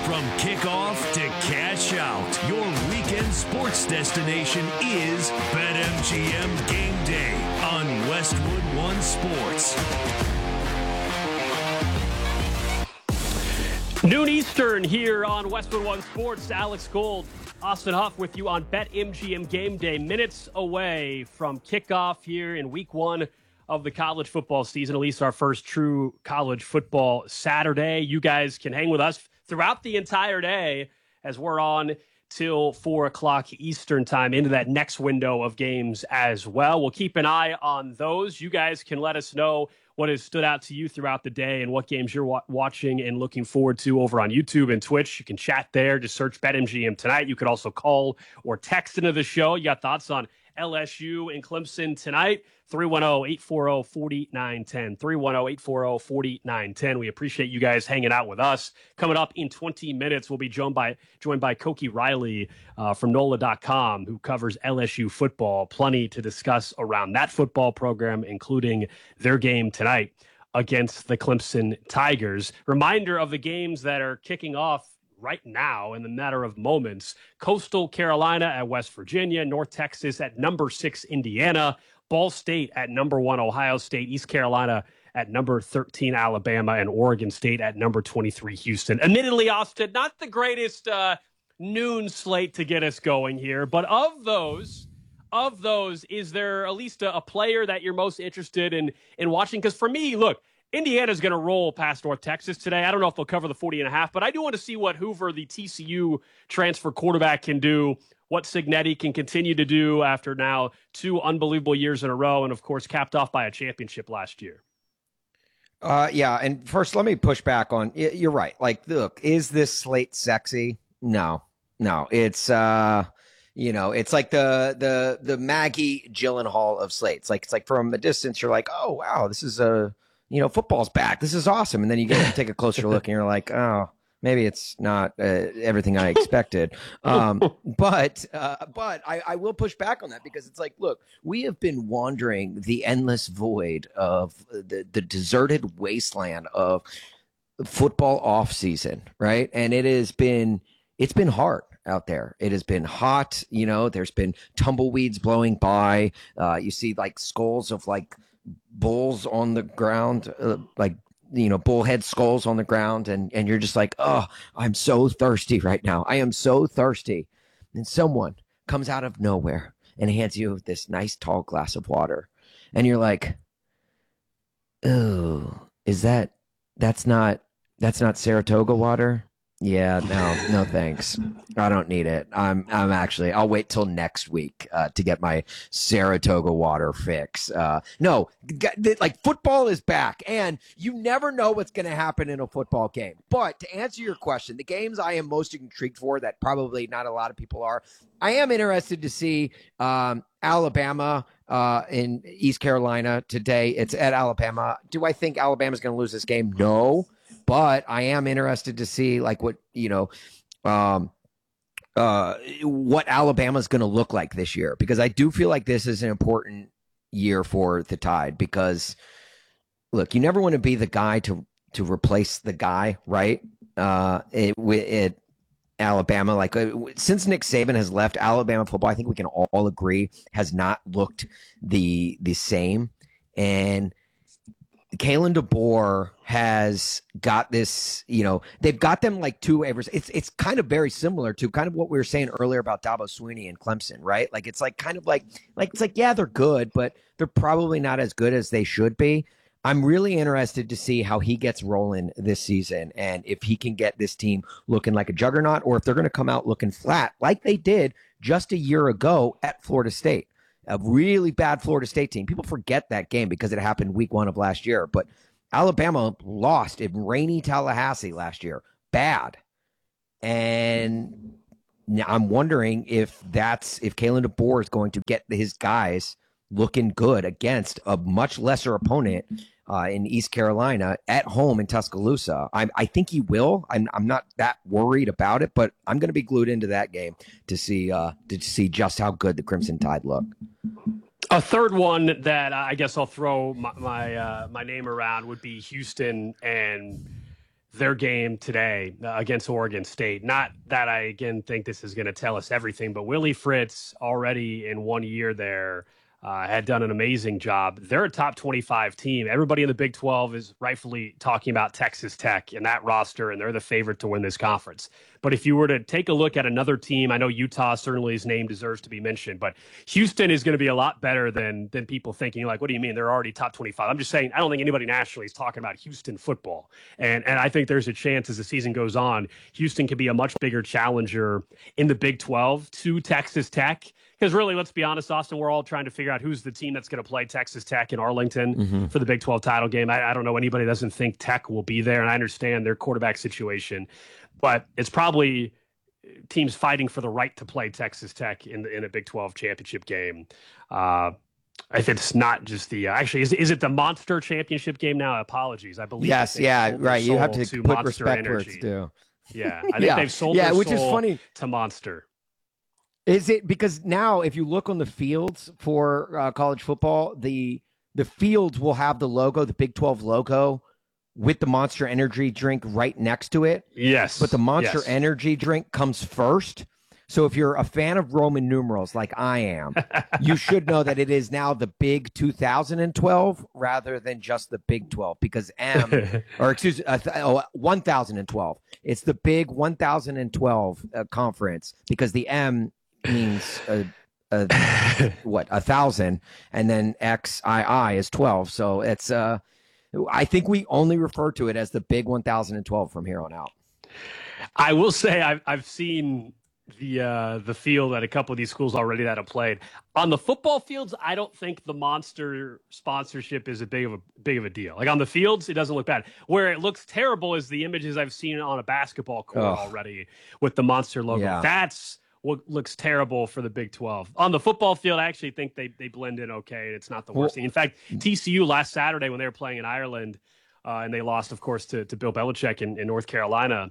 From kickoff to cash out, your weekend sports destination is BetMGM Game Day on Westwood One Sports. Noon Eastern here on Westwood One Sports. Alex Gold, Austin Huff with you on BetMGM Game Day. Minutes away from kickoff here in week one of the college football season, at least our first true college football Saturday. You guys can hang with us throughout the entire day as we're on till 4 o'clock Eastern time into that next window of games as well. We'll keep an eye on those. You guys can let us know what has stood out to you throughout the day and what games you're watching and looking forward to over on YouTube and Twitch. You can chat there. Just search BetMGM tonight. You could also call or text into the show. You got thoughts on LSU and Clemson tonight? 310-840-4910. 310-840-4910. We appreciate you guys hanging out with us. Coming up in 20 minutes, we'll be joined by Koki Riley from NOLA.com, who covers LSU football. Plenty to discuss around that football program, including their game tonight against the Clemson Tigers. Reminder of the games that are kicking off right now in the matter of moments. Coastal Carolina at West Virginia, North Texas at number 6 Indiana, Ball State at number 1 Ohio State, East Carolina at number 13 Alabama, and Oregon State at number 23 Houston. Admittedly, Austin, not the greatest noon slate to get us going here, but of those, is there at least a player that you're most interested in watching? Because for me, look, Indiana's going to roll past North Texas today. I don't know if they'll cover the 40.5, but I do want to see what Hoover, the TCU transfer quarterback, can do, what Cignetti can continue to do after now 2 unbelievable years in a row, and, of course, capped off by a championship last year. Yeah, and first, let me push back on, you're right. Like, look, is this slate sexy? No. It's, it's like the Maggie Gyllenhaal of slates. Like, it's like from a distance, you're like, oh, wow, this is football's back. This is awesome. And then you go and take a closer look and you're like, oh, maybe it's not everything I expected. But I will push back on that because it's like, look, we have been wandering the endless void of the deserted wasteland of football off season. Right. And it's been hard out there. It has been hot. There's been tumbleweeds blowing by. You see like skulls of like bulls on the ground, bullhead skulls on the ground. And you're just like, oh, I'm so thirsty right now. I am so thirsty. And someone comes out of nowhere and hands you this nice tall glass of water. And you're like, oh, that's not Saratoga water? Yeah, no, thanks. I don't need it. I'll wait till next week to get my Saratoga water fix. No, like football is back, and you never know what's going to happen in a football game. But to answer your question, the games I am most intrigued for that probably not a lot of people are, I am interested to see Alabama in East Carolina today. It's at Alabama. Do I think Alabama's going to lose this game? No. But I am interested to see like what Alabama's going to look like this year, because I do feel like this is an important year for the Tide, because look, you never want to be the guy to replace the guy, right? At Alabama, like since Nick Saban has left, Alabama football, I think we can all agree, has not looked the same. And Kalen DeBoer has got this, they've got them like two waivers. It's kind of very similar to kind of what we were saying earlier about Dabo Swinney and Clemson, right? Like it's like kind of like it's like, yeah, they're good, but they're probably not as good as they should be. I'm really interested to see how he gets rolling this season, and if he can get this team looking like a juggernaut, or if they're going to come out looking flat like they did just a year ago at Florida State. A really bad Florida State team. People forget that game because it happened week 1 of last year. But Alabama lost in rainy Tallahassee last year. Bad. And I'm wondering if Kalen DeBoer is going to get his guys looking good against a much lesser opponent in East Carolina at home in Tuscaloosa. I think he will. I'm not that worried about it, but I'm going to be glued into that game to see just how good the Crimson Tide look. A third one that I guess I'll throw my name around would be Houston and their game today against Oregon State. Not that I, again, think this is going to tell us everything, but Willie Fritz already in 1 year there had done an amazing job. They're a top 25 team. Everybody in the Big 12 is rightfully talking about Texas Tech and that roster, and they're the favorite to win this conference. But if you were to take a look at another team, I know Utah, certainly his name deserves to be mentioned, but Houston is going to be a lot better than people thinking. Like, what do you mean? They're already top 25. I'm just saying, I don't think anybody nationally is talking about Houston football. And I think there's a chance as the season goes on, Houston could be a much bigger challenger in the Big 12 to Texas Tech. Because really, let's be honest, Austin, we're all trying to figure out who's the team that's going to play Texas Tech in Arlington for the Big 12 title game. I don't know anybody that doesn't think Tech will be there, and I understand their quarterback situation. But it's probably teams fighting for the right to play Texas Tech in a Big 12 championship game. If it's not just the actually, is it the Monster Championship game now? Apologies, I believe. Yes, yeah, right. You have to put Monster respect Energy. where it's due. Yeah, I think they've sold their which soul is funny to Monster. Is it because now if you look on the fields for college football, the fields will have the logo, the Big 12 logo, with the Monster Energy drink right next to it. Yes. But the Monster Energy drink comes first. So if you're a fan of Roman numerals like I am, you should know that it is now the Big 2012 rather than just the Big 12 because 1012. It's the Big 1012 conference because the M means 1,000, and then XII is 12. So it's I think we only refer to it as the Big 1012 from here on out. I will say I've seen the field at a couple of these schools already that have played. On the football fields, I don't think the Monster sponsorship is a big of a deal. Like on the fields, it doesn't look bad. Where it looks terrible is the images I've seen on a basketball court already with the Monster logo. Yeah. That's what looks terrible for the Big 12. On the football field, I actually think they blend in okay. It's not the worst thing. In fact, TCU last Saturday when they were playing in Ireland, and they lost, of course, to Bill Belichick in North Carolina.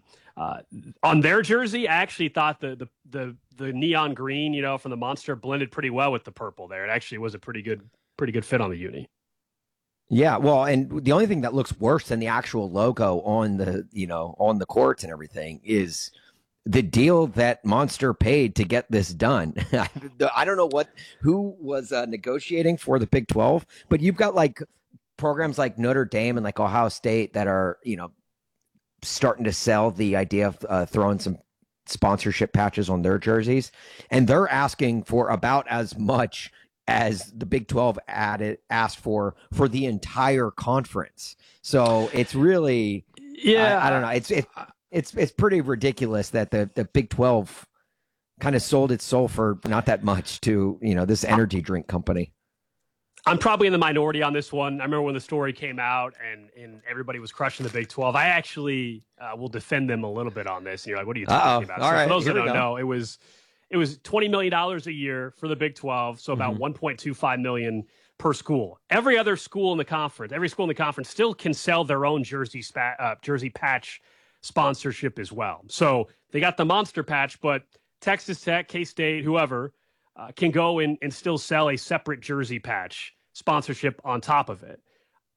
On their jersey, I actually thought the neon green, from the Monster blended pretty well with the purple there. It actually was a pretty good fit on the uni. Yeah, well, and the only thing that looks worse than the actual logo on the courts and everything is the deal that Monster paid to get this done. I don't know who was negotiating for the Big 12, but you've got like programs like Notre Dame and like Ohio State that are, starting to sell the idea of throwing some sponsorship patches on their jerseys. And they're asking for about as much as the Big 12 asked for the entire conference. So it's really, I don't know. It's pretty ridiculous that the Big 12 kind of sold its soul for not that much to, this energy drink company. I'm probably in the minority on this one. I remember when the story came out and everybody was crushing the Big 12. I actually will defend them a little bit on this. And you're like, what are you talking about? All so right, for those that don't know, it was $20 million a year for the Big 12, so about $1.25 million per school. Every other school in the conference, still can sell their own jersey patch sponsorship as well. So they got the Monster patch, but Texas Tech, K-State, whoever can go and still sell a separate jersey patch sponsorship on top of it.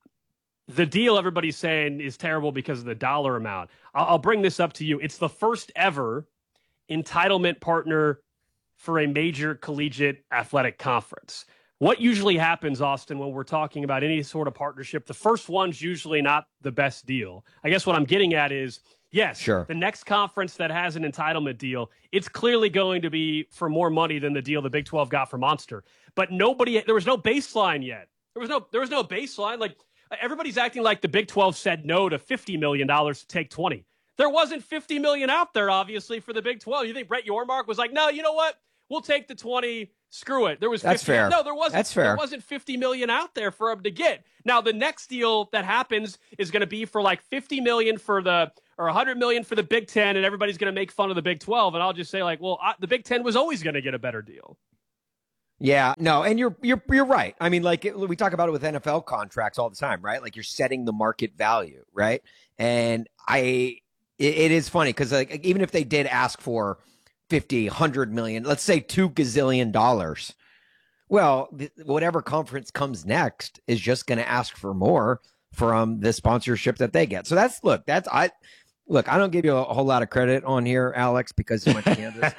The deal everybody's saying is terrible because of the dollar amount. I'll bring this up to you. It's the first ever entitlement partner for a major collegiate athletic conference. What usually happens, Austin, when we're talking about any sort of partnership, the first one's usually not the best deal. I guess what I'm getting at is, yes, sure, the next conference that has an entitlement deal, it's clearly going to be for more money than the deal the Big 12 got for Monster. But there was no baseline yet. There was no baseline. Like, everybody's acting like the Big 12 said no to $50 million to take 20. There wasn't $50 million out there, obviously, for the Big 12. You think Brett Yormark was like, no, you know what? We'll take the 20. Screw it. There was 50. That's fair. No, there wasn't. That's fair. There wasn't $50 million out there for him to get. Now, the next deal that happens is going to be for like $50 million or $100 million for the Big 10, and everybody's going to make fun of the Big 12. And I'll just say, like, well, the Big 10 was always going to get a better deal. Yeah, no, and you're right. I mean, like we talk about it with NFL contracts all the time, right? Like you're setting the market value, right? And it is funny because like even if they did ask for 50, 100 million, let's say $2 gazillion. Well, whatever conference comes next is just going to ask for more from the sponsorship that they get. So I don't give you a whole lot of credit on here, Alex, because you went to Kansas,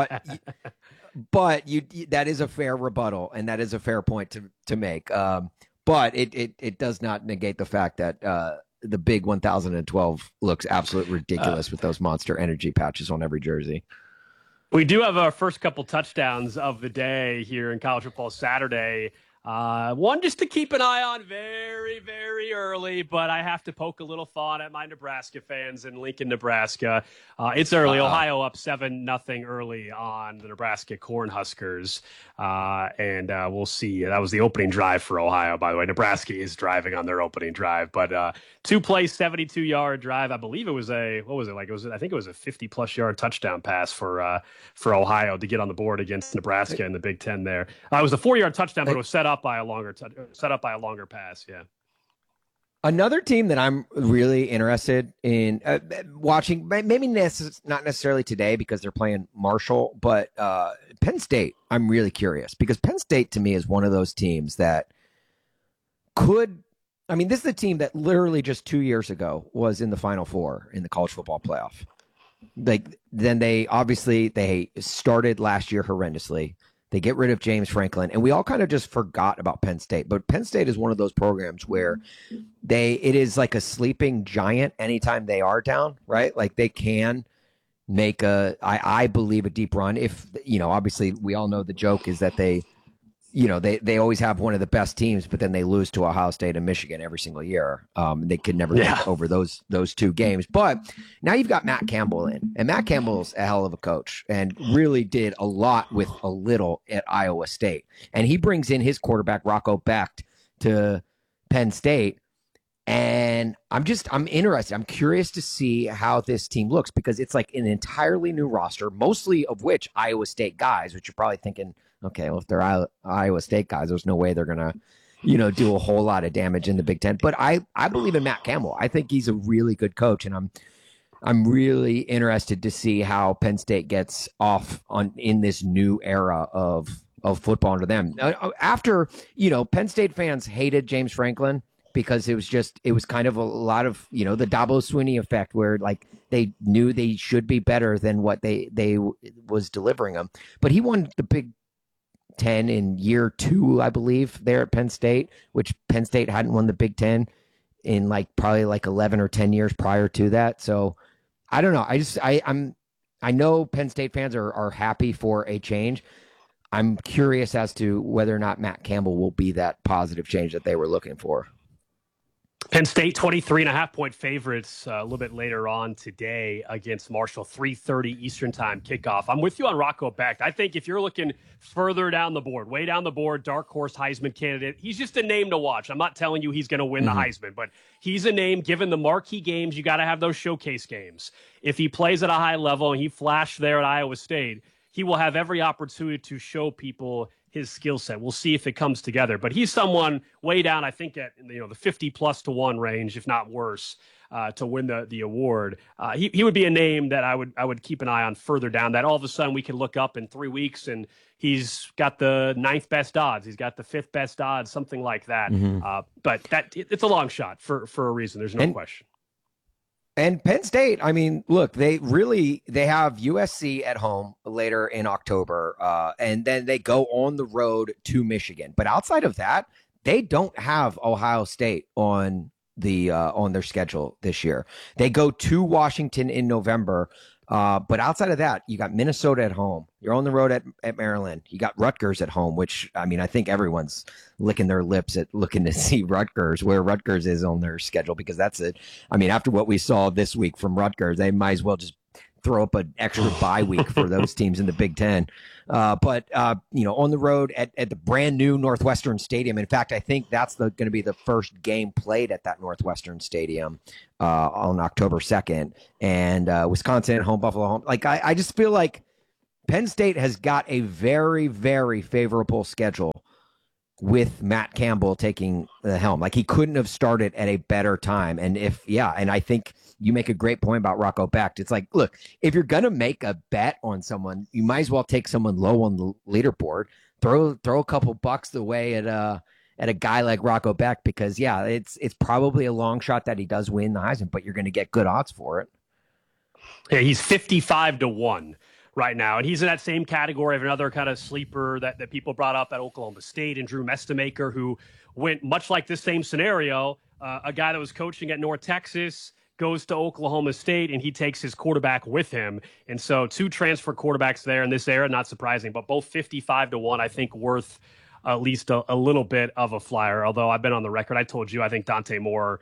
but that is a fair rebuttal, and that is a fair point to make. But it does not negate the fact that the big 1012 looks absolutely ridiculous with those Monster Energy patches on every jersey. We do have our first couple touchdowns of the day here in college football Saturday. One just to keep an eye on very, very early, but I have to poke a little fun at my Nebraska fans in Lincoln, Nebraska. It's early. Ohio up 7-0 early on the Nebraska Cornhuskers. And we'll see. That was the opening drive for Ohio, by the way. Nebraska is driving on their opening drive, but 2-play, 72-yard drive. I believe it was I think it was a 50-plus yard touchdown pass for Ohio to get on the board against Nebraska in the Big Ten there. It was a 4-yard touchdown, but it was set up by a longer pass. Yeah. Another team that I'm really interested in watching, maybe not necessarily today because they're playing Marshall, but Penn State, I'm really curious because Penn State to me is one of those teams that this is a team that literally just 2 years ago was in the Final Four in the college football playoff. Then they started last year horrendously. They get rid of James Franklin, and we all kind of just forgot about Penn State. But Penn State is one of those programs where it is like a sleeping giant anytime they are down, right? Like they can make I believe, a deep run. If, obviously we all know the joke is that they always have one of the best teams, but then they lose to Ohio State and Michigan every single year. They could never get over those two games. But now you've got Matt Campbell in, and Matt Campbell's a hell of a coach and really did a lot with a little at Iowa State. And he brings in his quarterback, Rocco Becht, to Penn State. And I'm interested. I'm curious to see how this team looks because it's like an entirely new roster, mostly of which Iowa State guys, which you're probably thinking, okay, well, if they're Iowa State guys, there's no way they're going to, do a whole lot of damage in the Big Ten. But I believe in Matt Campbell. I think he's a really good coach, and I'm really interested to see how Penn State gets off in this new era of football under them. After, Penn State fans hated James Franklin because it was kind of a lot of, the Dabo Swinney effect where like they knew they should be better than what they was delivering them. But he won the Big 10 in year 2, I believe, there at Penn State, which Penn State hadn't won the Big 10 in probably 11 or 10 years prior to that. So I don't know. I know Penn State fans are happy for a change. I'm curious as to whether or not Matt Campbell will be that positive change that they were looking for. Penn State 23.5-point favorites a little bit later on today against Marshall, 3:30 Eastern time kickoff. I'm with you on Rocco Becht. I think if you're looking further down the board, way down the board, dark horse Heisman candidate, he's just a name to watch. I'm not telling you he's going to win the Heisman, but he's a name. Given the marquee games, you got to have those showcase games. If he plays at a high level and he flashed there at Iowa State, he will have every opportunity to show people his skill set. We'll see if it comes together, but he's someone way down, I think, at the 50+1 range, if not worse, to win the award. He would be a name that I would keep an eye on further down. That all of a sudden we can look up in 3 weeks and he's got the 9th best odds, he's got the 5th best odds, something like that. But it's a long shot for a reason. There's no question. And Penn State, look, they have USC at home later in October, and then they go on the road to Michigan. But outside of that, they don't have Ohio State on their schedule this year. They go to Washington in November. But outside of that, you got Minnesota at home. You're on the road at Maryland. You got Rutgers at home, which, I think everyone's licking their lips at looking to see Rutgers, where Rutgers is on their schedule, because that's it. After what we saw this week from Rutgers, they might as well just throw up an extra bye week for those teams in the Big Ten. But on the road at the brand new Northwestern Stadium. In fact, I think that's going to be the first game played at that Northwestern Stadium on October 2nd. And Wisconsin at home, Buffalo home. I just feel like Penn State has got a very, very favorable schedule with Matt Campbell taking the helm. He couldn't have started at a better time. And and I think you make a great point about Rocco Becht. It's like, look, if you're going to make a bet on someone, you might as well take someone low on the leaderboard, throw a couple bucks away at at a guy like Rocco Beck because, yeah, it's probably a long shot that he does win the Heisman, but you're going to get good odds for it. Yeah, he's 55-1 right now, and he's in that same category of another kind of sleeper that people brought up at Oklahoma State, and Drew Mestamaker, who went much like this same scenario, a guy that was coaching at North Texas, goes to Oklahoma State, and he takes his quarterback with him. And so 2 transfer quarterbacks there in this era, not surprising, but both 55-1, I think worth at least a little bit of a flyer. Although I've been on the record, I told you I think Dante Moore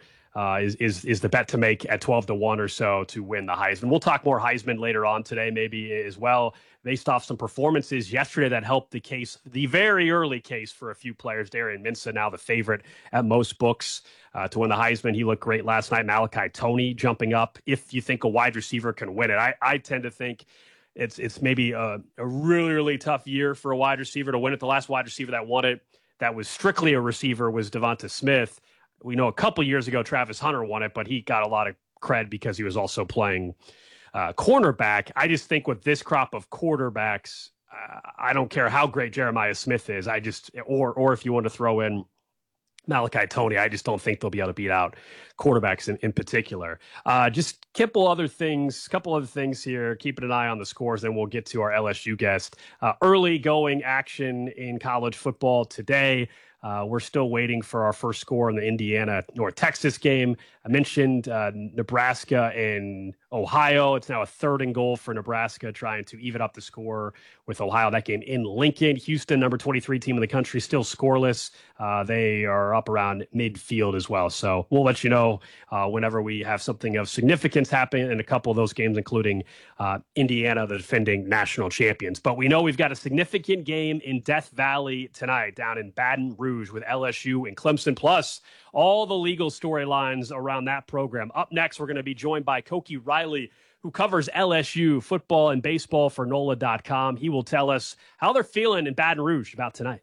is the bet to make at 12-1 or so to win the Heisman. We'll talk more Heisman later on today, maybe as well, based off some performances yesterday that helped the case, the very early case for a few players. Darian Minsa, now the favorite at most books to win the Heisman. He looked great last night. Malachi Toney jumping up. If you think a wide receiver can win it, I tend to think it's maybe a really, really tough year for a wide receiver to win it. The last wide receiver that won it that was strictly a receiver was Devonta Smith. We know a couple years ago Travis Hunter won it, but he got a lot of cred because he was also playing cornerback. I just think with this crop of quarterbacks, I don't care how great Jeremiah Smith is. Or if you want to throw in Malachi Toney, I just don't think they'll be able to beat out quarterbacks in particular. Just a couple other things here. Keeping an eye on the scores, then we'll get to our LSU guest. Early going action in college football today. We're still waiting for our first score in the Indiana-North Texas game. I mentioned Nebraska and Ohio. It's now a 3rd and goal for Nebraska, trying to even up the score with Ohio. That game in Lincoln. Houston, number 23 team in the country, still scoreless. They are up around midfield as well. So we'll let you know whenever we have something of significance happen in a couple of those games, including Indiana, the defending national champions. But we know we've got a significant game in Death Valley tonight down in Baton Rouge with LSU and Clemson, plus all the legal storylines around that program. Up next, we're going to be joined by Koki Riley, who covers LSU football and baseball for NOLA.com. He will tell us how they're feeling in Baton Rouge about tonight.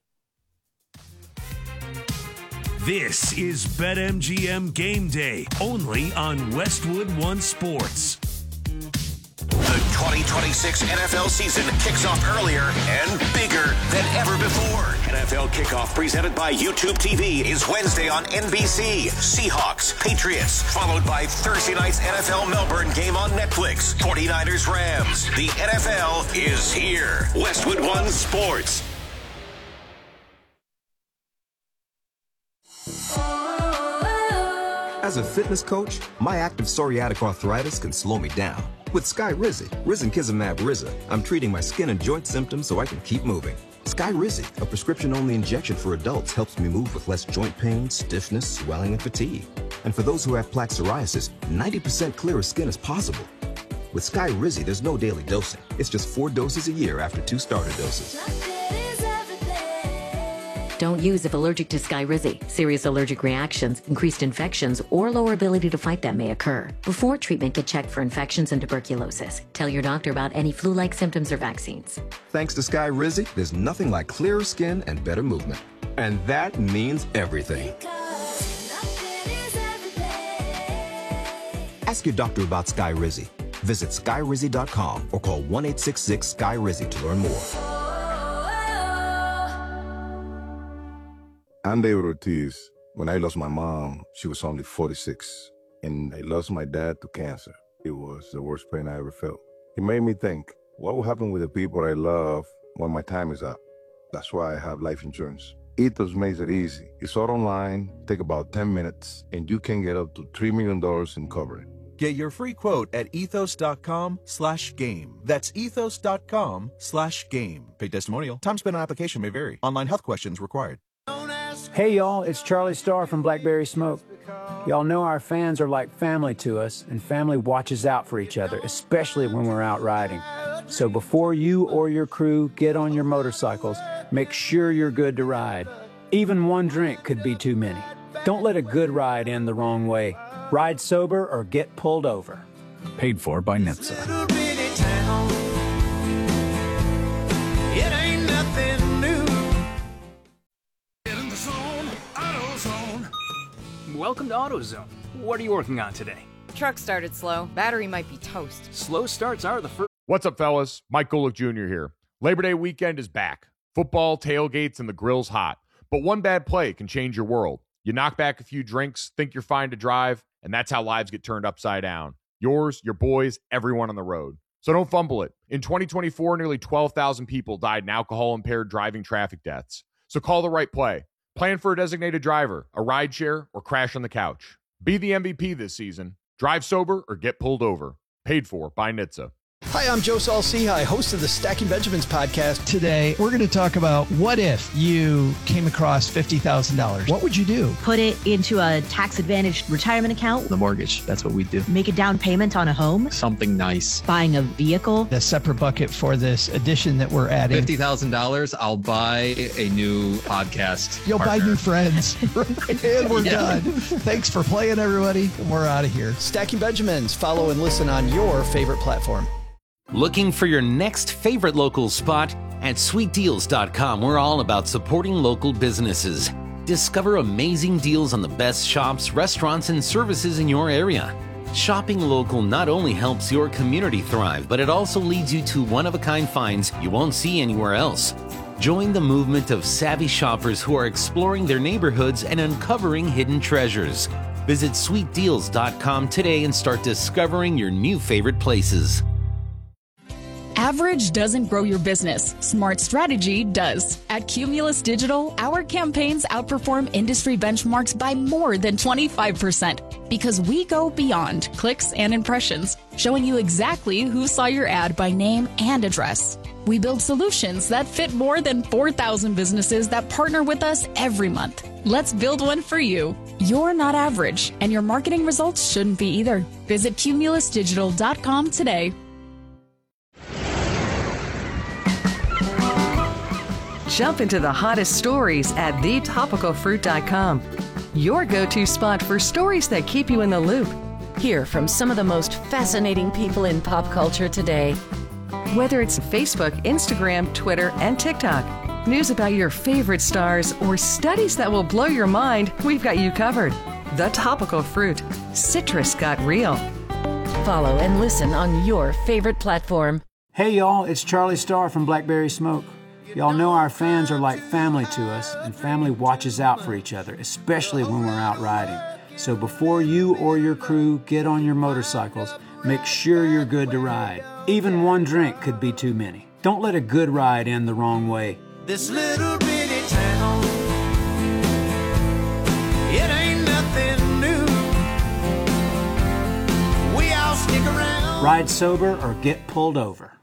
This is BetMGM Game Day, only on Westwood One Sports. The 2026 NFL season kicks off earlier and bigger than ever before. NFL Kickoff, presented by YouTube TV, is Wednesday on NBC. Seahawks, Patriots, followed by Thursday night's NFL Melbourne game on Netflix. 49ers, Rams. The NFL is here. Westwood One Sports. As a fitness coach, my active psoriatic arthritis can slow me down. With Skyrizi, Risankizumab Riza, I'm treating my skin and joint symptoms so I can keep moving. Skyrizi, a prescription-only injection for adults, helps me move with less joint pain, stiffness, swelling, and fatigue. And for those who have plaque psoriasis, 90% clearer skin is possible. With Skyrizi, there's no daily dosing. It's just 4 doses a year after 2 starter doses. Don't use if allergic to Skyrizi. Serious allergic reactions, increased infections, or lower ability to fight them may occur. Before treatment, get checked for infections and tuberculosis. Tell your doctor about any flu-like symptoms or vaccines. Thanks to Skyrizi, there's nothing like clearer skin and better movement. And that means everything. Ask your doctor about Skyrizi. Visit Skyrizi.com or call 1-866-SKY-RIZI to learn more. I'm David Ortiz. When I lost my mom, she was only 46, and I lost my dad to cancer. It was the worst pain I ever felt. It made me think, what will happen with the people I love when my time is up? That's why I have life insurance. Ethos makes it easy. It's all online, take about 10 minutes, and you can get up to $3 million in coverage. Get your free quote at ethos.com/game. That's ethos.com/game. Paid testimonial. Time spent on application may vary. Online health questions required. Hey y'all, it's Charlie Starr from Blackberry Smoke. Y'all know our fans are like family to us, and family watches out for each other, especially when we're out riding. So before you or your crew get on your motorcycles, make sure you're good to ride. Even one drink could be too many. Don't let a good ride end the wrong way. Ride sober or get pulled over. Paid for by NHTSA. Welcome to AutoZone. What are you working on today? Truck started slow. Battery might be toast. Slow starts are the first. What's up, fellas? Mike Golick Jr. here. Labor Day weekend is back. Football, tailgates, and the grill's hot. But one bad play can change your world. You knock back a few drinks, think you're fine to drive, and that's how lives get turned upside down. Yours, your boys, everyone on the road. So don't fumble it. In 2024, nearly 12,000 people died in alcohol-impaired driving traffic deaths. So call the right play. Plan for a designated driver, a rideshare, or crash on the couch. Be the MVP this season. Drive sober or get pulled over. Paid for by NHTSA. Hi, I'm Joe Saul-Sehy, host of the Stacking Benjamins podcast. Today, we're going to talk about what if you came across $50,000? What would you do? Put it into a tax-advantaged retirement account. The mortgage, that's what we do. Make a down payment on a home. Something nice. Buying a vehicle. A separate bucket for this addition that we're adding. $50,000, I'll buy a new podcast You'll partner. buy new friends. And we're done. Thanks for playing, everybody. We're out of here. Stacking Benjamins. Follow and listen on your favorite platform. Looking for your next favorite local spot? At sweetdeals.com, we're all about supporting local businesses. Discover amazing deals on the best shops, restaurants, and services in your area. Shopping local not only helps your community thrive, but it also leads you to one-of-a-kind finds you won't see anywhere else. Join the movement of savvy shoppers who are exploring their neighborhoods and uncovering hidden treasures. Visit sweetdeals.com today and start discovering your new favorite places. Average doesn't grow your business. Smart strategy does. At Cumulus Digital, our campaigns outperform industry benchmarks by more than 25% because we go beyond clicks and impressions, showing you exactly who saw your ad by name and address. We build solutions that fit more than 4,000 businesses that partner with us every month. Let's build one for you. You're not average, and your marketing results shouldn't be either. Visit cumulusdigital.com today. Jump into the hottest stories at thetopicalfruit.com. Your go-to spot for stories that keep you in the loop. Hear from some of the most fascinating people in pop culture today. Whether it's Facebook, Instagram, Twitter, and TikTok, news about your favorite stars, or studies that will blow your mind, we've got you covered. The Topical Fruit. Citrus got real. Follow and listen on your favorite platform. Hey, y'all, it's Charlie Starr from Blackberry Smoke. Y'all know our fans are like family to us, and family watches out for each other, especially when we're out riding. So before you or your crew get on your motorcycles, make sure you're good to ride. Even one drink could be too many. Don't let a good ride end the wrong way. This little bitty town, it ain't nothing new. We all stick around. Ride sober or get pulled over.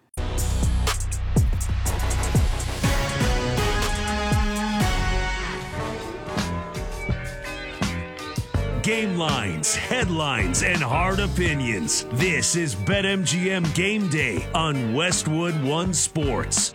Game lines, headlines, and hard opinions. This is BetMGM Game Day on Westwood One Sports.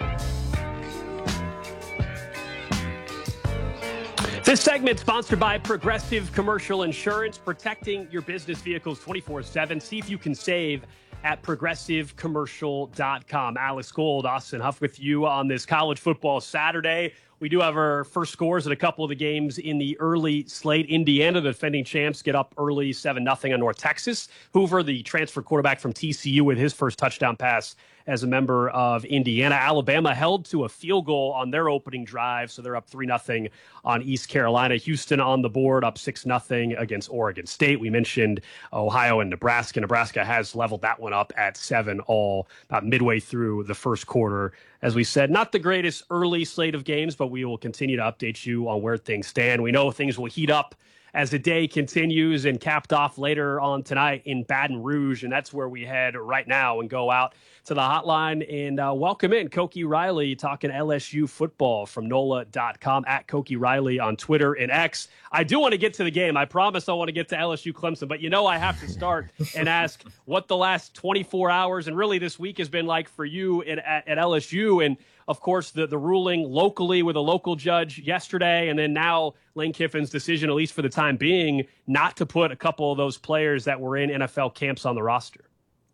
This segment sponsored by Progressive Commercial Insurance, protecting your business vehicles 24/7. See if you can save at progressivecommercial.com. Alex Gold, Austin Huff with you on this college football Saturday. We do have our first scores at a couple of the games in the early slate. Indiana, the defending champs, get up early 7-0 on North Texas. Hoover, the transfer quarterback from TCU, with his first touchdown pass as a member of Indiana. Alabama held to a field goal on their opening drive, so they're up 3-0 on East Carolina. Houston on the board, up 6-0 against Oregon State. We mentioned Ohio and Nebraska. Nebraska has leveled that one up at 7-all about midway through the first quarter. As we said, not the greatest early slate of games, but we will continue to update you on where things stand. We know things will heat up as the day continues and capped off later on tonight in Baton Rouge. And that's where we head right now and go out to the hotline and welcome in Koki Riley talking LSU football from NOLA.com, at Koki Riley on Twitter and X. I do want to get to the game. I promise I want to get to LSU Clemson, but I have to start and ask what the last 24 hours and really this week has been like for you at LSU. And of course, the ruling locally with a local judge yesterday, and then now Lane Kiffin's decision, at least for the time being, not to put a couple of those players that were in NFL camps on the roster.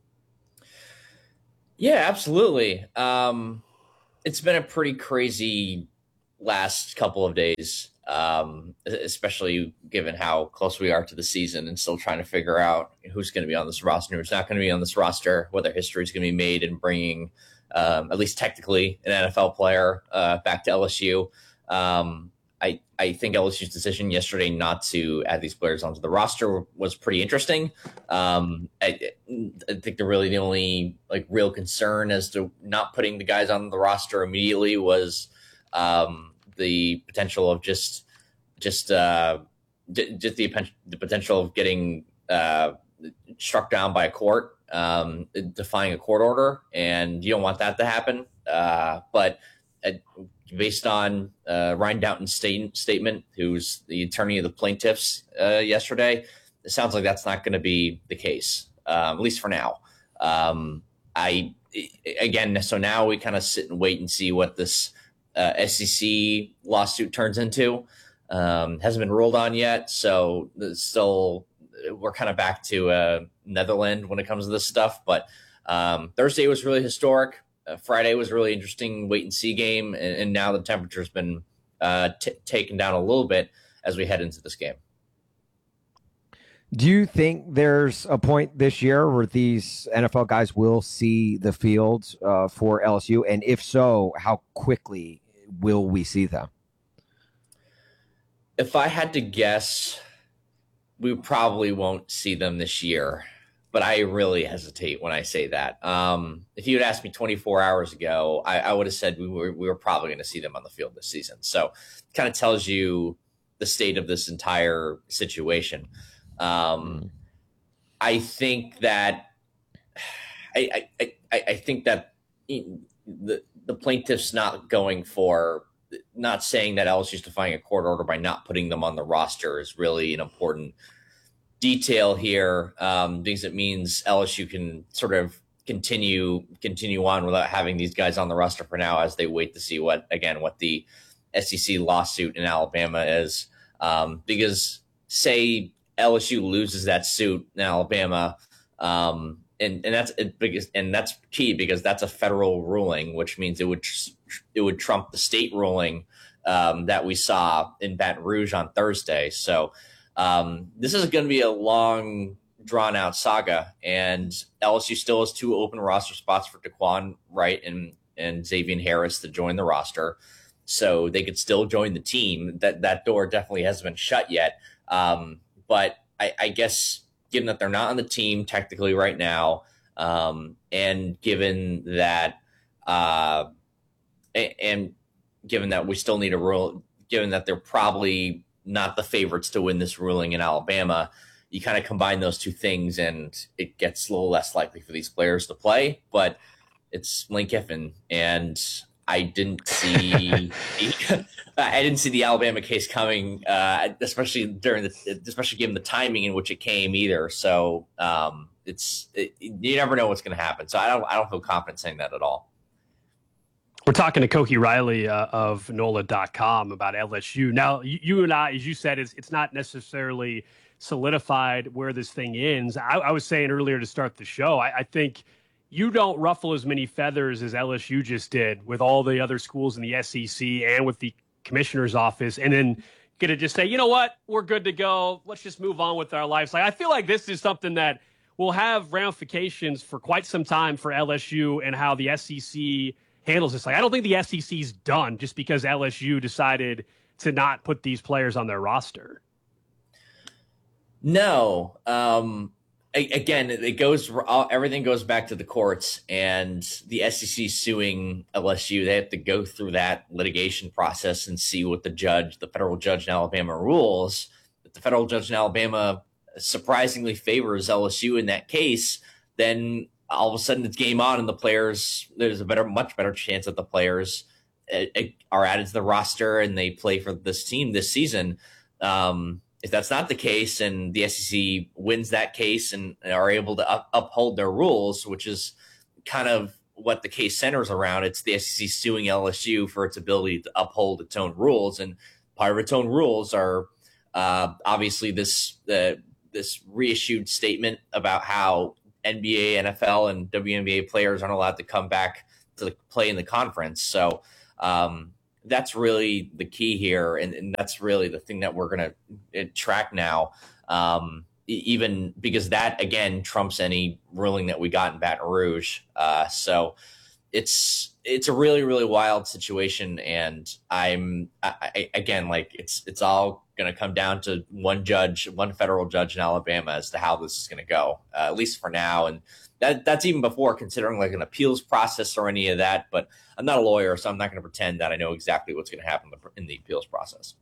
Yeah, absolutely. It's been a pretty crazy last couple of days, especially given how close we are to the season and still trying to figure out who's going to be on this roster, who's not going to be on this roster, whether history is going to be made in bringing at least technically an NFL player back to LSU. I think LSU's decision yesterday not to add these players onto the roster was pretty interesting. I think the only like real concern as to not putting the guys on the roster immediately was the potential of just the potential of getting struck down by a court, defying a court order, and you don't want that to happen. But based on Ryan Doughton's statement, who's the attorney of the plaintiffs yesterday, it sounds like that's not going to be the case, at least for now. So now we kind of sit and wait and see what this SEC lawsuit turns into. Hasn't been ruled on yet, so still we're kind of back to Netherlands when it comes to this stuff. But Thursday was really historic. Friday was really interesting wait and see game, and now the temperature's been taken down a little bit as we head into this game. Do you think there's a point this year where these NFL guys will see the field for LSU? And if so, how quickly will we see them? If I had to guess, we probably won't see them this year. But I really hesitate when I say that. If you had asked me 24 hours ago, I would have said we were probably going to see them on the field this season. So it kind of tells you the state of this entire situation. I think that I think that the plaintiffs not saying that LSU's defying a court order by not putting them on the roster is really an important detail here, because it means LSU can sort of continue on without having these guys on the roster for now as they wait to see what the SEC lawsuit in Alabama is. Because say LSU loses that suit in Alabama, and that's key because that's a federal ruling, which means it would trump the state ruling that we saw in Baton Rouge on Thursday. So this is going to be a long, drawn-out saga, and LSU still has 2 open roster spots for Daquan Wright and Xavier Harris to join the roster, so they could still join the team. That door definitely hasn't been shut yet, but I guess given that they're not on the team technically right now, and given that we still need a rule, given that they're probably not the favorites to win this ruling in Alabama, you kind of combine those two things and it gets a little less likely for these players to play. But it's Lane Kiffin, and I didn't see the Alabama case coming, especially given the timing in which it came either. So you never know what's going to happen. So I don't feel confident saying that at all. We're talking to Koki Riley of NOLA.com about LSU. Now, you and I, as you said, it's not necessarily solidified where this thing ends. I was saying earlier to start the show, I think you don't ruffle as many feathers as LSU just did with all the other schools in the SEC and with the commissioner's office, and then get to just say, you know what, we're good to go. Let's just move on with our lives. Like, I feel like this is something that will have ramifications for quite some time for LSU and how the SEC handles this. Like, I don't think the SEC's done just because LSU decided to not put these players on their roster. No. Again, everything goes back to the courts, and the SEC suing LSU. They have to go through that litigation process and see what the federal judge in Alabama rules. If the federal judge in Alabama surprisingly favors LSU in that case, then all of a sudden it's game on, and there's a much better chance that the players are added to the roster and they play for this team this season. If that's not the case and the SEC wins that case and are able to uphold their rules, which is kind of what the case centers around, it's the SEC suing LSU for its ability to uphold its own rules. And part of its own rules are obviously this reissued statement about how NBA, NFL, and WNBA players aren't allowed to come back to play in the conference. So that's really the key here, and that's really the thing that we're going to track now, even because that, again, trumps any ruling that we got in Baton Rouge. So it's a really, really wild situation. And again, like it's all going to come down to one federal judge in Alabama as to how this is going to go, at least for now. And that's even before considering like an appeals process or any of that. But I'm not a lawyer, so I'm not going to pretend that I know exactly what's going to happen in the appeals process.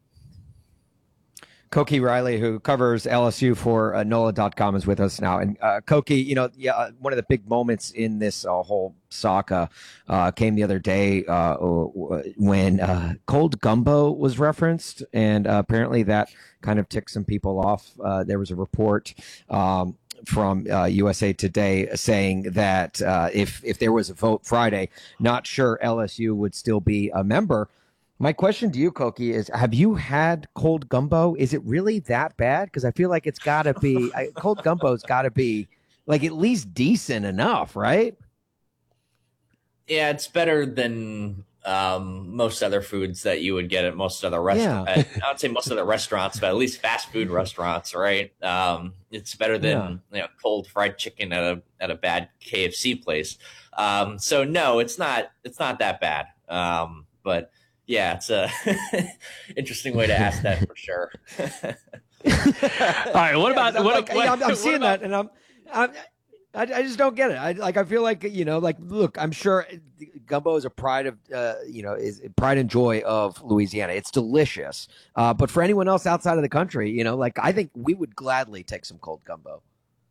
Koki Riley, who covers LSU for NOLA.com, is with us now. And Koki, one of the big moments in this whole saga came the other day when cold gumbo was referenced, and apparently that kind of ticked some people off. There was a report from USA Today saying that if there was a vote Friday, not sure LSU would still be a member. My question to you, Koki, is have you had cold gumbo? Is it really that bad? Because I feel like it's got to be cold gumbo's got to be like at least decent enough, right? Yeah, it's better than most other foods that you would get at most other restaurants. Yeah. I would say most other restaurants, but at least fast food restaurants, right? It's better than cold fried chicken at a bad KFC place. So no, it's not that bad. But yeah, it's a interesting way to ask that for sure. All right, I'm seeing that, and I just don't get it. I feel like look, I'm sure gumbo is a pride and joy of Louisiana. It's delicious, but for anyone else outside of the country, I think we would gladly take some cold gumbo.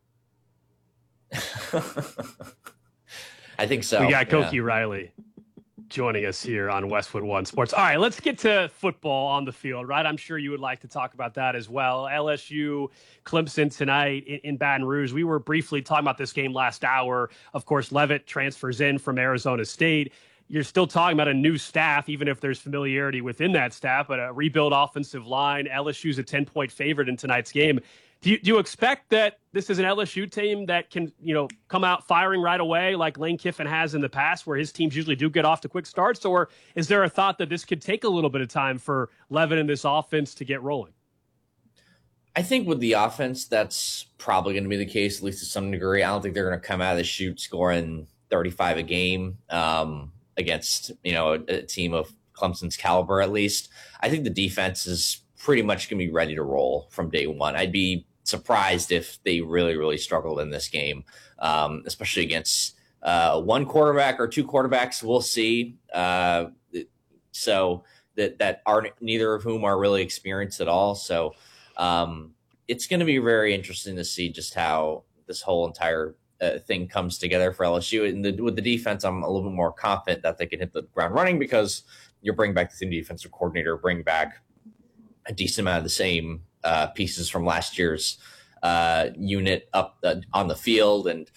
I think so. We got Koki Riley joining us here on Westwood One Sports. All right, let's get to football on the field, right? I'm sure you would like to talk about that as well. LSU, Clemson tonight in Baton Rouge. We were briefly talking about this game last hour. Of course, Leavitt transfers in from Arizona State. You're still talking about a new staff, even if there's familiarity within that staff, but a rebuild offensive line. LSU's a 10-point favorite in tonight's game. Do you expect that this is an LSU team that can, come out firing right away like Lane Kiffin has in the past, where his teams usually do get off to quick starts? Or is there a thought that this could take a little bit of time for Leavitt and this offense to get rolling? I think with the offense, that's probably going to be the case, at least to some degree. I don't think they're going to come out of the chute scoring 35 a game against, a team of Clemson's caliber, at least. I think the defense is pretty much going to be ready to roll from day one. I'd be surprised if they really, really struggled in this game, especially against one quarterback or two quarterbacks. We'll see. So that are neither of whom are really experienced at all. So it's going to be very interesting to see just how this whole entire thing comes together for LSU. And with the defense, I'm a little bit more confident that they can hit the ground running because you bring back the same defensive coordinator, bring back a decent amount of the same pieces from last year's unit up on the field. And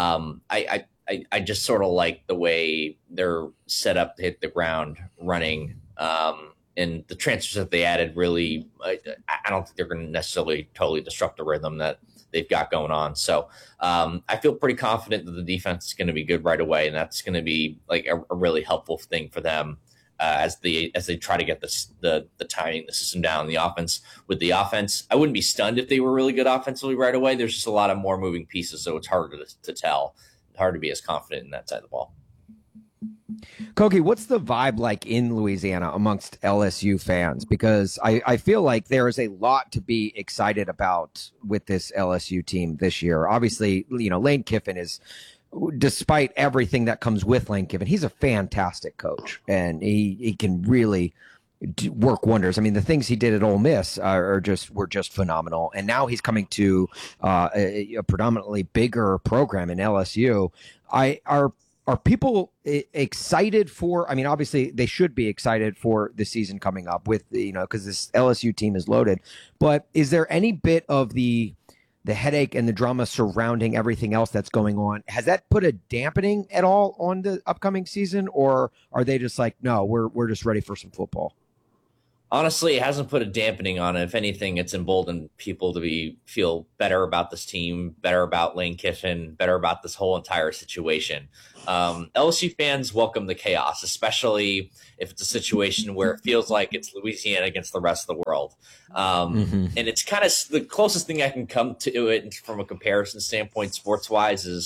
I just sort of like the way they're set up to hit the ground running. And the transfers that they added really, I don't think they're going to necessarily totally disrupt the rhythm that they've got going on. So I feel pretty confident that the defense is going to be good right away. And that's going to be like a really helpful thing for them as they try to get the timing, the system down, the offense. With the offense, I wouldn't be stunned if they were really good offensively right away. There's just a lot of more moving pieces, so it's harder to tell. Hard to be as confident in that side of the ball. Koki, what's the vibe like in Louisiana amongst LSU fans? Because I feel like there is a lot to be excited about with this LSU team this year. Obviously, Lane Kiffin is, despite everything that comes with Lane Kiffin, he's a fantastic coach, and he can really work wonders. I mean, the things he did at Ole Miss were just phenomenal. And now he's coming to a predominantly bigger program in LSU. Are people excited for? I mean, obviously they should be excited for the season coming up with because this LSU team is loaded. But is there any bit of the headache and the drama surrounding everything else that's going on? Has that put a dampening at all on the upcoming season, or are they just like, no, we're just ready for some football? Honestly, it hasn't put a dampening on it. If anything, it's emboldened people to feel better about this team, better about Lane Kiffin, better about this whole entire situation. LSU fans welcome the chaos, especially if it's a situation where it feels like it's Louisiana against the rest of the world. And it's kind of the closest thing I can come to it from a comparison standpoint, sports-wise, is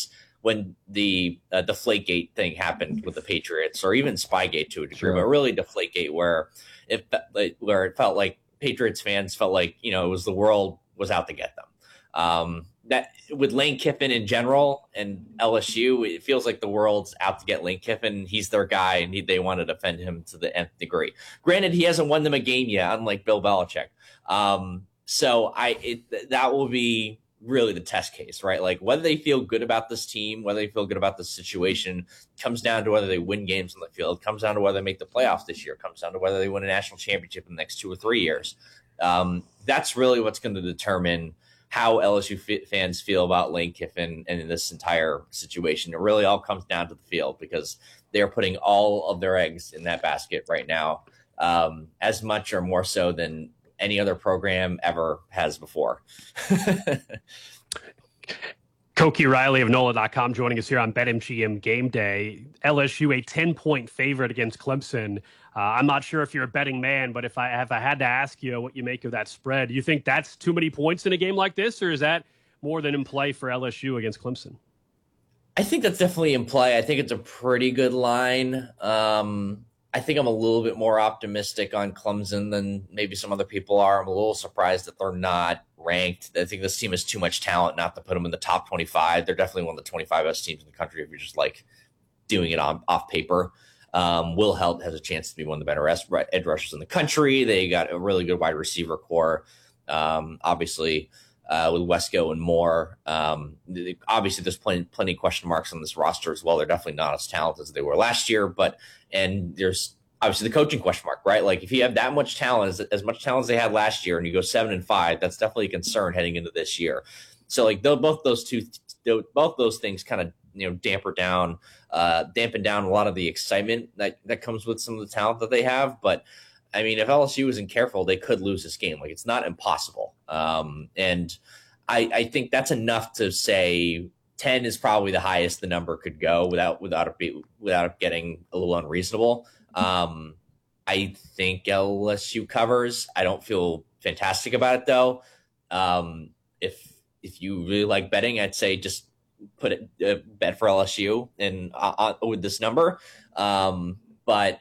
when the Deflategate thing happened with the Patriots, or even Spygate to a degree, but really Deflategate, where it felt like Patriots fans felt like, it was the world was out to get them. That with Lane Kiffin in general and LSU, it feels like the world's out to get Lane Kiffin. He's their guy, and they want to defend him to the nth degree. Granted, he hasn't won them a game yet, unlike Bill Belichick. So that will be really the test case, right? Like whether they feel good about this team, whether they feel good about this situation, comes down to whether they win games on the field, comes down to whether they make the playoffs this year, comes down to whether they win a national championship in the next 2 or 3 years. That's really what's going to determine how LSU fans feel about Lane Kiffin and in this entire situation. It really all comes down to the field, because they're putting all of their eggs in that basket right now, as much or more so than any other program ever has before. Koki Riley of NOLA.com joining us here on BetMGM Game Day. LSU a 10-point favorite against Clemson. I'm not sure if you're a betting man, but if I had to ask you what you make of that spread, do you think that's too many points in a game like this, or is that more than in play for LSU against Clemson? I think that's definitely in play. I think it's a pretty good line. I think I'm a little bit more optimistic on Clemson than maybe some other people are. I'm a little surprised that they're not ranked. I think this team has too much talent not to put them in the top 25. They're definitely one of the 25 best teams in the country if you're just like doing it off paper. Will Held has a chance to be one of the better edge rushers in the country. They got a really good wide receiver core. Obviously, with Wesco and Moore. Obviously, there's plenty of question marks on this roster as well. They're definitely not as talented as they were last year, and there's obviously the coaching question mark, right? Like if you have that much talent, as much talent as they had last year, and you go 7-5, that's definitely a concern heading into this year. So like both those things kind of dampen down a lot of the excitement that comes with some of the talent that they have. But I mean, if LSU isn't careful, they could lose this game. Like it's not impossible. And I think that's enough to say 10 is probably the highest the number could go without it getting a little unreasonable. I think LSU covers. I don't feel fantastic about it though. If you really like betting, I'd say just put it bet for LSU and with this number. But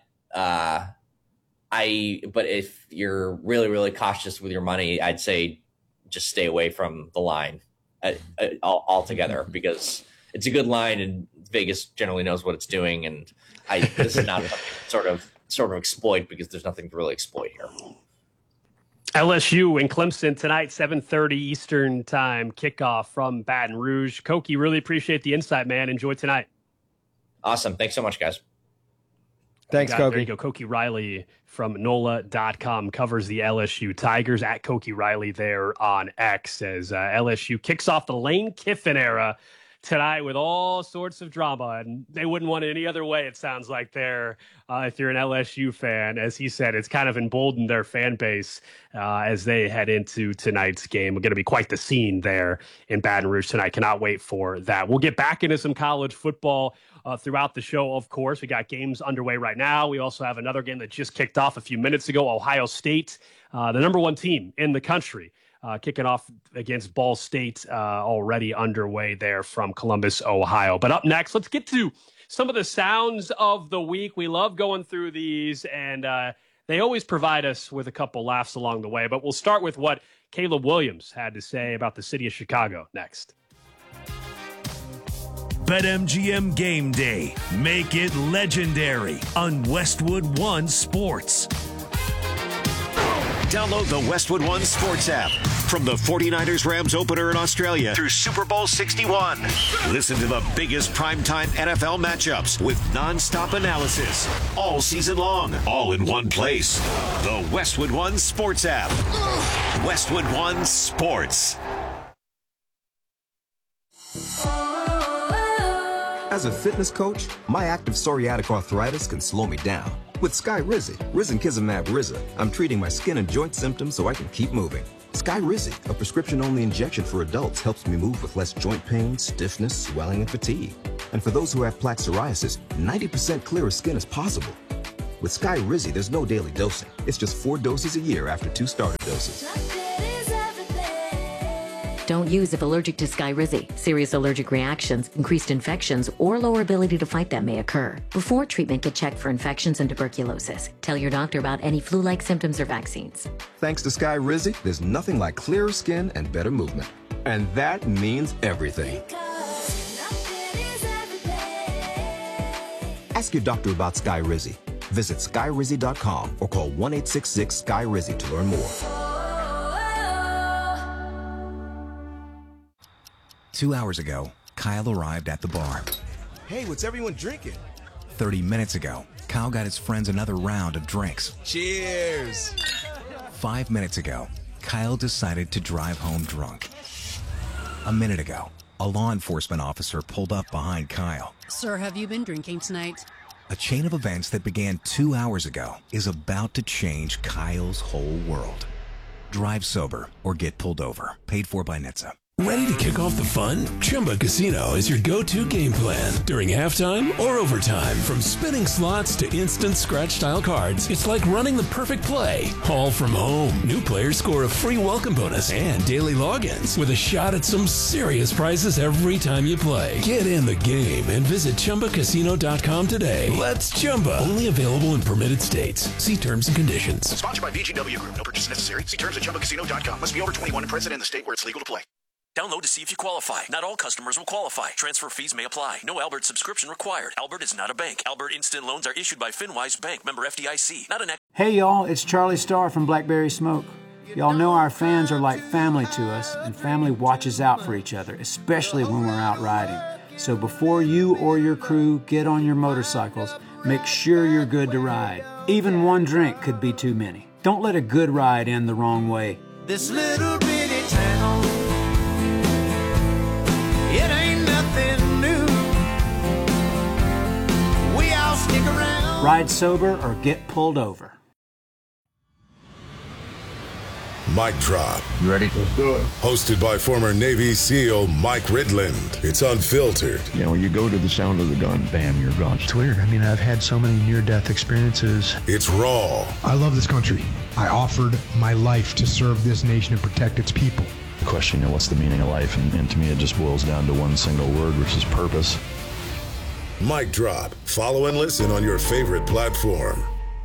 if you're really, really cautious with your money, I'd say just stay away from the line altogether, because it's a good line and Vegas generally knows what it's doing. And this is not a sort of exploit, because there's nothing to really exploit here. LSU and Clemson tonight, 7:30 Eastern time kickoff from Baton Rouge. Koki, really appreciate the insight, man. Enjoy tonight. Awesome. Thanks so much, guys. Thanks, Koki. There you go. Koki Riley from NOLA.com covers the LSU Tigers, at Koki Riley there on X, as LSU kicks off the Lane Kiffin era tonight with all sorts of drama, and they wouldn't want it any other way, it sounds like, there. If you're an LSU fan, as he said, it's kind of emboldened their fan base as they head into tonight's game. We're going to be quite the scene there in Baton Rouge tonight. Cannot wait for that. We'll get back into some college football throughout the show, of course. We got games underway right now. We also have another game that just kicked off a few minutes ago. Ohio State, the number one team in the country, kicking off against Ball State, already underway there from Columbus, Ohio. But up next, let's get to some of the sounds of the week. We love going through these, and they always provide us with a couple laughs along the way. But we'll start with what Caleb Williams had to say about the city of Chicago next. BetMGM Game Day. Make it legendary on Westwood One Sports. Download the Westwood One Sports app. From the 49ers Rams opener in Australia through Super Bowl 61. Listen to the biggest primetime NFL matchups with nonstop analysis all season long, all in one place. The Westwood One Sports app. Westwood One Sports. As a fitness coach, my active psoriatic arthritis can slow me down. With Skyrizi, risankizumab Rizza, I'm treating my skin and joint symptoms so I can keep moving. Skyrizi, a prescription-only injection for adults, helps me move with less joint pain, stiffness, swelling, and fatigue. And for those who have plaque psoriasis, 90% clearer skin is possible. With Skyrizi, there's no daily dosing. It's just 4 doses a year after 2 starter doses. Don't use if allergic to Skyrizi. Serious allergic reactions, increased infections, or lower ability to fight them may occur. Before treatment, get checked for infections and tuberculosis. Tell your doctor about any flu-like symptoms or vaccines. Thanks to Skyrizi, there's nothing like clearer skin and better movement. And that means everything. Ask your doctor about Skyrizi. Visit Skyrizi.com or call 1-866-SKY-RIZZI to learn more. 2 hours ago, Kyle arrived at the bar. Hey, what's everyone drinking? 30 minutes ago, Kyle got his friends another round of drinks. Cheers! 5 minutes ago, Kyle decided to drive home drunk. A minute ago, a law enforcement officer pulled up behind Kyle. Sir, have you been drinking tonight? A chain of events that began 2 hours ago is about to change Kyle's whole world. Drive sober or get pulled over. Paid for by NHTSA. Ready to kick off the fun? Chumba Casino is your go-to game plan during halftime or overtime. From spinning slots to instant scratch-style cards, it's like running the perfect play, all from home. New players score a free welcome bonus and daily logins with a shot at some serious prizes every time you play. Get in the game and visit ChumbaCasino.com today. Let's Chumba. Only available in permitted states. See terms and conditions. Sponsored by VGW Group. No purchase necessary. See terms at ChumbaCasino.com. Must be over 21 and present in the state where it's legal to play. Download to see if you qualify. Not all customers will qualify. Transfer fees may apply. No Albert subscription required. Albert is not a bank. Albert Instant Loans are issued by FinWise Bank, member FDIC. Not an. Hey y'all, it's Charlie Starr from Blackberry Smoke. Y'all know our fans are like family to us, and family watches out for each other, especially when we're out riding. So before you or your crew get on your motorcycles, make sure you're good to ride. Even one drink could be too many. Don't let a good ride end the wrong way. This little bitty town, it ain't nothing new. We all stick around. Ride sober or get pulled over. Mic Drop. You ready? Let's do it. Hosted by former Navy SEAL Mike Ridland. It's unfiltered. You know, you go to the sound of the gun, bam, you're gone. It's weird. I mean, I've had so many near-death experiences. It's raw. I love this country. I offered my life to serve this nation and protect its people. The question, you know, what's the meaning of life? And to me, it just boils down to one single word, which is purpose. Mic Drop. Follow and listen on your favorite platform.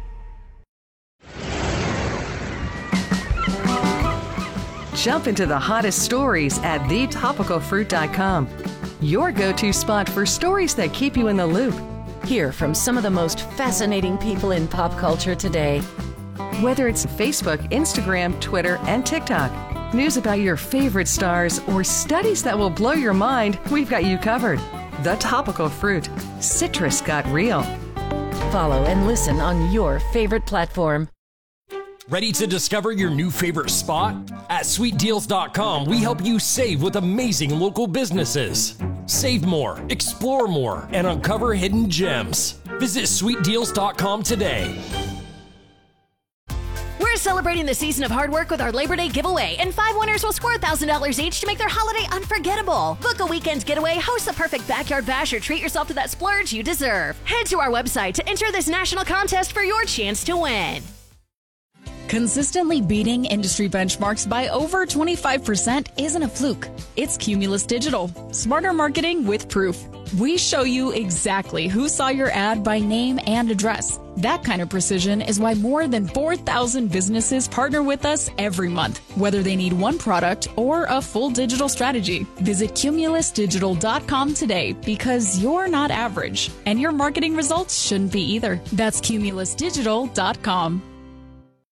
Jump into the hottest stories at thetopicalfruit.com. Your go-to spot for stories that keep you in the loop. Hear from some of the most fascinating people in pop culture today. Whether it's Facebook, Instagram, Twitter, and TikTok, news about your favorite stars, or studies that will blow your mind, we've got you covered. The Topical Fruit. Citrus got real. Follow and listen on your favorite platform. Ready to discover your new favorite spot? At SweetDeals.com, we help you save with amazing local businesses. Save more, explore more, and uncover hidden gems. Visit SweetDeals.com today. We're celebrating the season of hard work with our Labor Day giveaway, and 5 winners will score $1,000 each to make their holiday unforgettable. Book a weekend getaway, host the perfect backyard bash, or treat yourself to that splurge you deserve. Head to our website to enter this national contest for your chance to win. Consistently beating industry benchmarks by over 25% isn't a fluke. It's Cumulus Digital. Smarter marketing with proof. We show you exactly who saw your ad by name and address. That kind of precision is why more than 4,000 businesses partner with us every month, whether they need one product or a full digital strategy. Visit cumulusdigital.com today, because you're not average, and your marketing results shouldn't be either. That's cumulusdigital.com.